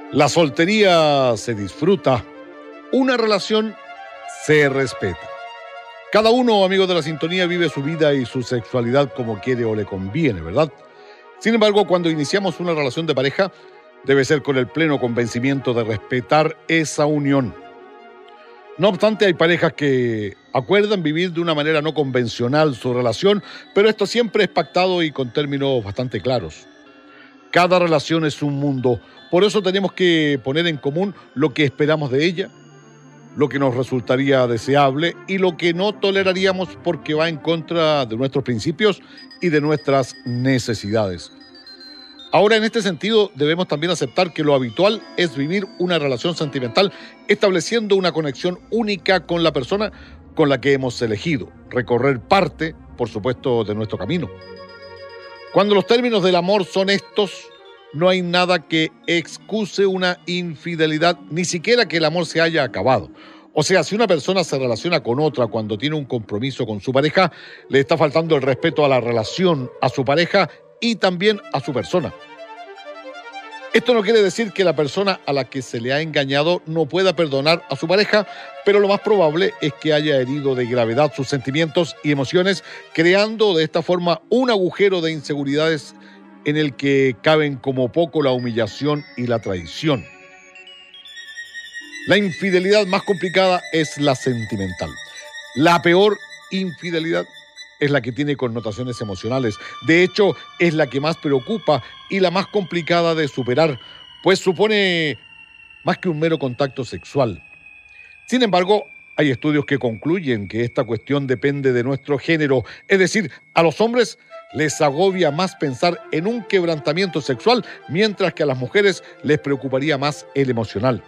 La soltería se disfruta, una relación se respeta. Cada uno, amigos de la sintonía, vive su vida y su sexualidad como quiere o le conviene, ¿verdad? Sin embargo, cuando iniciamos una relación de pareja, debe ser con el pleno convencimiento de respetar esa unión. No obstante, hay parejas que acuerdan vivir de una manera no convencional su relación, pero esto siempre es pactado y con términos bastante claros. Cada relación es un mundo, por eso tenemos que poner en común lo que esperamos de ella, lo que nos resultaría deseable y lo que no toleraríamos porque va en contra de nuestros principios y de nuestras necesidades. Ahora, en este sentido, debemos también aceptar que lo habitual es vivir una relación sentimental estableciendo una conexión única con la persona con la que hemos elegido, recorrer parte, por supuesto, de nuestro camino. Cuando los términos del amor son estos, no hay nada que excuse una infidelidad, ni siquiera que el amor se haya acabado. O sea, si una persona se relaciona con otra cuando tiene un compromiso con su pareja, le está faltando el respeto a la relación, a su pareja y también a su persona. Esto no quiere decir que la persona a la que se le ha engañado no pueda perdonar a su pareja, pero lo más probable es que haya herido de gravedad sus sentimientos y emociones, creando de esta forma un agujero de inseguridades en el que caben como poco la humillación y la traición. La infidelidad más complicada es la sentimental. La peor infidelidad es la que tiene connotaciones emocionales. De hecho, es la que más preocupa y la más complicada de superar, pues supone más que un mero contacto sexual. Sin embargo, hay estudios que concluyen que esta cuestión depende de nuestro género, es decir, a los hombres les agobia más pensar en un quebrantamiento sexual, mientras que a las mujeres les preocuparía más el emocional.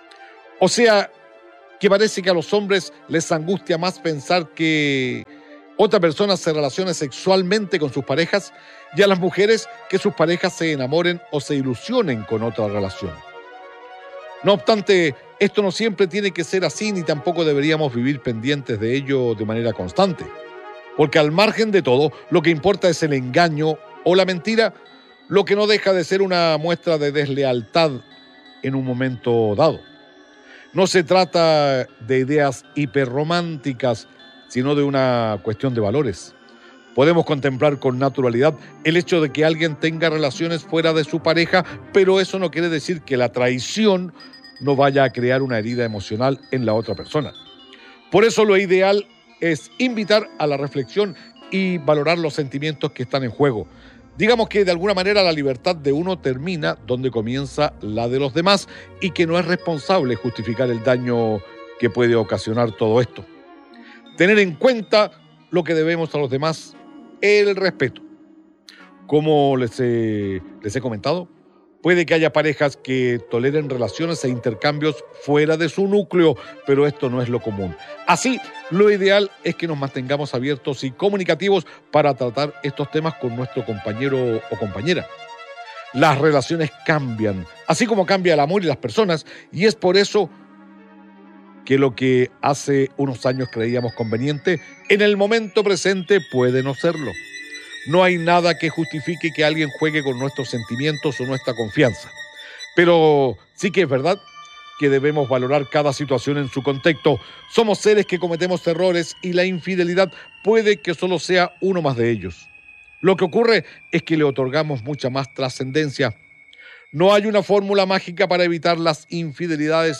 O sea, que parece que a los hombres les angustia más pensar que otra persona se relacione sexualmente con sus parejas y a las mujeres que sus parejas se enamoren o se ilusionen con otra relación. No obstante, esto no siempre tiene que ser así ni tampoco deberíamos vivir pendientes de ello de manera constante. Porque al margen de todo, lo que importa es el engaño o la mentira, lo que no deja de ser una muestra de deslealtad en un momento dado. No se trata de ideas hiperrománticas, sino de una cuestión de valores. Podemos contemplar con naturalidad el hecho de que alguien tenga relaciones fuera de su pareja, pero eso no quiere decir que la traición no vaya a crear una herida emocional en la otra persona. Por eso lo ideal es invitar a la reflexión y valorar los sentimientos que están en juego. Digamos que de alguna manera la libertad de uno termina donde comienza la de los demás y que no es responsable justificar el daño que puede ocasionar todo esto. Tener en cuenta lo que debemos a los demás, el respeto. Como les he comentado, puede que haya parejas que toleren relaciones e intercambios fuera de su núcleo, pero esto no es lo común. Así, lo ideal es que nos mantengamos abiertos y comunicativos para tratar estos temas con nuestro compañero o compañera. Las relaciones cambian, así como cambia el amor y las personas, y es por eso que lo que hace unos años creíamos conveniente, en el momento presente puede no serlo. No hay nada que justifique que alguien juegue con nuestros sentimientos o nuestra confianza. Pero sí que es verdad que debemos valorar cada situación en su contexto. Somos seres que cometemos errores y la infidelidad puede que solo sea uno más de ellos. Lo que ocurre es que le otorgamos mucha más trascendencia. No hay una fórmula mágica para evitar las infidelidades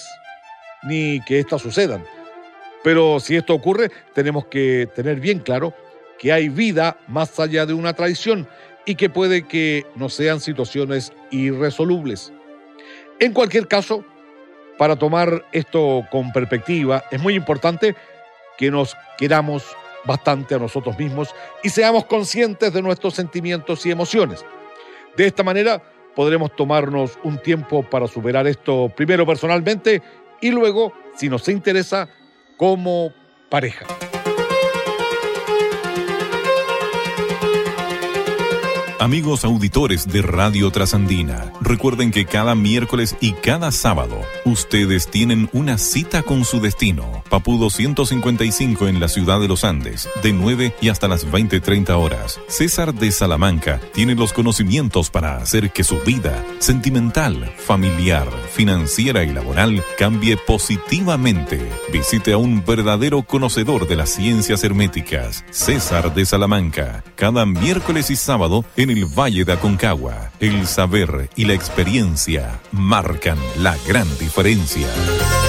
ni que éstas sucedan. Pero si esto ocurre, tenemos que tener bien claro que hay vida más allá de una traición y que puede que no sean situaciones irresolubles. En cualquier caso, para tomar esto con perspectiva, es muy importante que nos queramos bastante a nosotros mismos y seamos conscientes de nuestros sentimientos y emociones. De esta manera podremos tomarnos un tiempo para superar esto primero personalmente y luego, si nos interesa, como pareja. Amigos auditores de Radio Trasandina, recuerden que cada miércoles y cada sábado ustedes tienen una cita con su destino. Papudo 155 en la ciudad de Los Andes, de 9 y hasta las 20:30 horas. César de Salamanca tiene los conocimientos para hacer que su vida sentimental, familiar, financiera y laboral cambie positivamente. Visite a un verdadero conocedor de las ciencias herméticas, César de Salamanca, cada miércoles y sábado en el Valle de Aconcagua. El saber y la experiencia marcan la gran diferencia.